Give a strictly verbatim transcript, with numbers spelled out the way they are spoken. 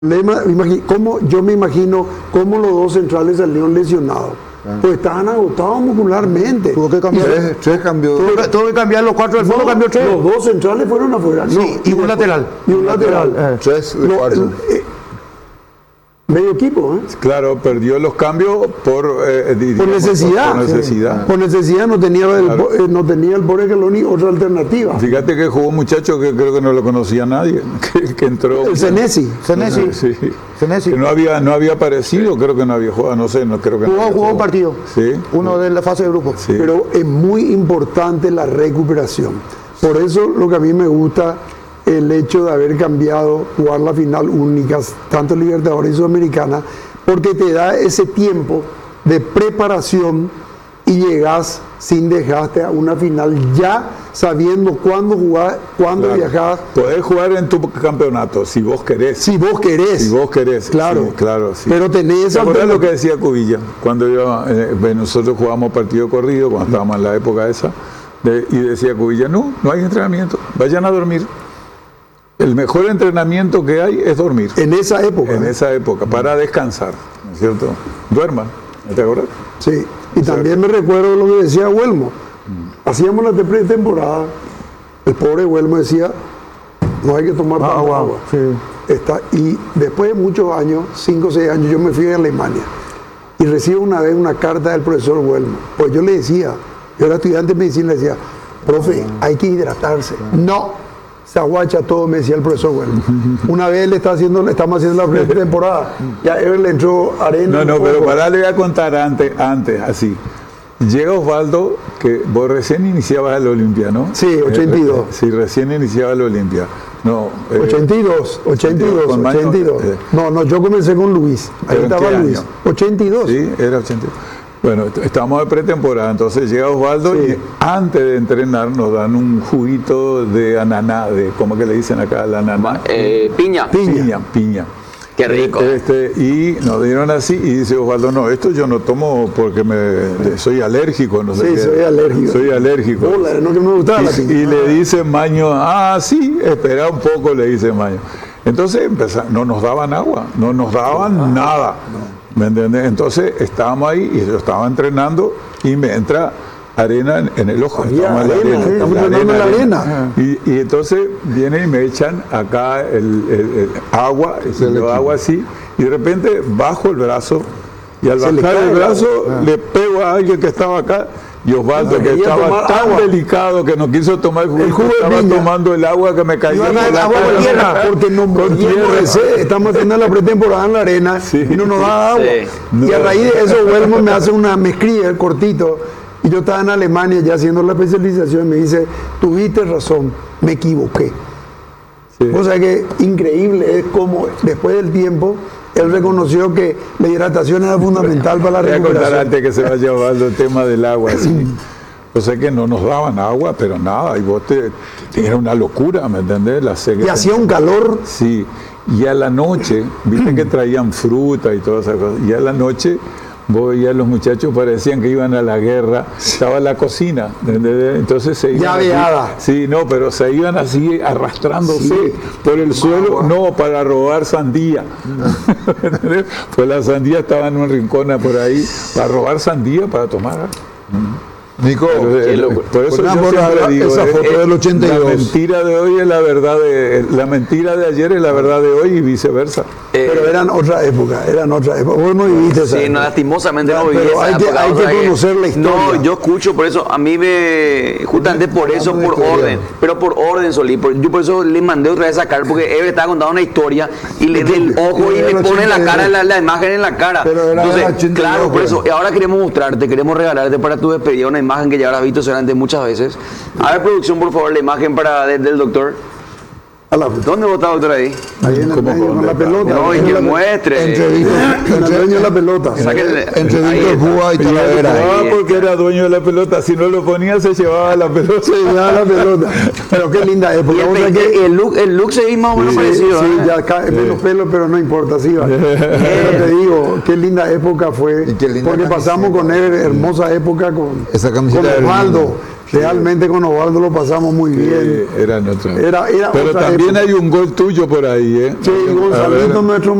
problema, ¿cómo, yo me imagino cómo los dos centrales salieron lesionados. Ah. Pues estaban agotados muscularmente. Tuvo que cambiar. Tres, tres cambió. Tuvo, tuvo que cambiar los cuatro del fondo, no, cambió tres. Los dos centrales fueron afuera. Sí, no, y, y un después, lateral. Y un lateral. Eh. Tres de cuatro. Eh, medio equipo, ¿eh? Claro, perdió los cambios por, eh, por necesidad. Por, por necesidad. Sí. Por necesidad no tenía Claro. el, eh, no tenía el pobre Galoni otra alternativa. Fíjate que jugó un muchacho que creo que no lo conocía nadie, que, que entró. El Senesi. Senesi. Sí. Senesi. Que no había, no había aparecido, creo que no había jugado, no sé, no creo que Jugó, no había jugó un partido. Sí. Uno de la fase de grupo. Sí. Pero es muy importante la recuperación. Por eso lo que a mí me gusta el hecho de haber cambiado, jugar la final única, tanto Libertadores y Sudamericana, porque te da ese tiempo de preparación y llegas sin desgaste a una final ya sabiendo cuándo jugar, cuándo Claro. viajar. Podés jugar en tu campeonato, si vos querés. Si vos querés. Si vos querés. Claro. Sí, claro, sí. Pero tenés esa ¿Te acordás lo que alternativa? decía Cubilla? Cuando yo, eh, nosotros jugábamos partido corrido, cuando estábamos en la época esa, de, y decía Cubilla, no, no hay entrenamiento, vayan a dormir. El mejor entrenamiento que hay es dormir. En esa época. En ¿eh? esa época, para descansar, ¿no es cierto? Duerman, ¿te acuerdas? Sí. Y también me recuerdo lo que decía Huelmo. Hacíamos la pretemporada. El pobre Huelmo decía, no hay que tomar tanta Agua. agua. Sí. Está, y después de muchos años, cinco o seis años, yo me fui a Alemania y recibo una vez una carta del profesor Huelmo. Pues yo le decía, yo era estudiante de medicina, le decía, profe, hay que hidratarse. No, se aguacha todo, me decía el profesor Huelmo. Una vez le está haciendo, le estamos haciendo la pretemporada, ya Ever le entró arena. No, no, un pero poco. para le voy a contar antes, antes, así. Llega Osvaldo, que vos recién iniciabas el Olimpia, ¿no? Sí, ochenta y dos. Eh, sí, recién iniciaba el Olimpia. No, eh, ochenta y dos, ochenta y dos, con Maño, ochenta y dos. eh. No, no, yo comencé con Luis. Ahí ¿Pero en estaba qué Luis. año? ochenta y dos. Sí, era ochenta y dos. Bueno, est- estamos de pretemporada, entonces llega Osvaldo Sí. y antes de entrenar nos dan un juguito de ananá, de, ¿cómo que le dicen acá? La ananá. Eh, piña. Piña. Piña, piña. Qué rico. Este, y nos dieron así y dice Osvaldo, no, esto yo no tomo porque me soy alérgico, no sé Sí, qué. soy alérgico. Soy alérgico. Hola, no que me gustaba la Y, piña. y le dice Maño, ah, sí, espera un poco, le dice Maño. Entonces empeza- no nos daban agua, no nos daban nada. ¿Me entiendes? Entonces estábamos ahí y yo estaba entrenando y me entra arena en, en el ojo. Había Estábamos en la arena, arena, sí, estamos la entrenando en la arena. Y, y entonces viene y me echan acá el, el- el agua, y yo hago así, y de repente bajo el brazo, y al Se le bajar cae el el brazo agua. le pego a alguien que estaba acá, y Osvaldo, No que quería estaba tomar tan agua. delicado que no quiso tomar el jugo, El jugo de estaba piña. tomando el agua que me caía Iban a por la agua cara. con tierra, porque no Con moríamos tierra. de sed. Estamos haciendo la pretemporada en la arena Sí. y no nos da agua. Sí. Y a raíz de eso, Huelmo me hace una, me escribe cortito. Y yo estaba en Alemania ya haciendo la especialización y me dice, tuviste razón, me equivoqué. Sí. O sea que increíble es como después del tiempo él reconoció que la hidratación era fundamental para la Voy a contar recuperación. antes que se vaya Osvaldo el tema del agua. Sí. O sea que no nos daban agua, pero nada, y vos te, te- era una locura, ¿me entendés? La sed que Y hacía un tenías. calor. Sí, y a la noche, viste que traían fruta y todas esas cosas, y a la noche vos veías los muchachos parecían que iban a la guerra, estaba la cocina, ¿entendés? Entonces se iban así- Llaveada. sí, no, pero se iban así arrastrándose Sí. por el suelo, no, para robar sandía. ¿Entendés? Pues la sandía estaba en un rincón por ahí, para robar sandía, para tomar. Nico, Pero, eh, loco. por eso Ponemos yo siempre la- digo, esa eh, foto eh, del ochenta y dos. la mentira de hoy es la verdad de la mentira de ayer es la verdad de hoy y viceversa. Eh, Pero eran otra época, eran otra época. Vos no viviste esa Sí, no, época. lastimosamente no Pero viví esa hay que- época, hay o que sea conocer la historia. No, yo escucho, por eso, a mí me... Justamente por eso, Hablando de por historia. orden. Pero por orden, Solí. por- Yo por eso le mandé otra vez a sacar, porque Ever estaba contando una historia y le da el ojo y Era le el pone la ochenta y cara, dos. la, la imagen en la cara. Pero era Entonces, el ochenta y dos, claro, por pues. eso, y ahora queremos mostrarte, queremos regalarte para tu despedida una imagen que ya habrás visto seguramente muchas veces. A ver, producción, por favor, la imagen para de- del doctor. A la- ¿Dónde vos estás, doctor, ahí? Ahí en el ¿Cómo medio con dónde la está? pelota. No, y En que la- muestre. Entre Víctor, en el dueño de la pelota. Sáquenle- entre ahí Víctor está. Púa y Y él Talavera. jugaba porque era dueño de la pelota, si no lo ponía se llevaba la pelota. Se llevaba la pelota. Pero qué linda época. Y el, O sea pe- que- el look, el look se ve más o menos Sí, parecido. sí, ¿eh? ya cae menos pelo, pero no importa, sí va. Pero te digo, qué linda época fue. Y qué linda Porque pasamos camiseta. con él, hermosa época con, Esa camiseta con era Osvaldo. linda. Realmente con Osvaldo lo pasamos muy bien. Era nuestro. Era, era Pero otra también época. hay un gol tuyo por ahí, ¿eh? Sí, A ver. Gonzalito, nuestro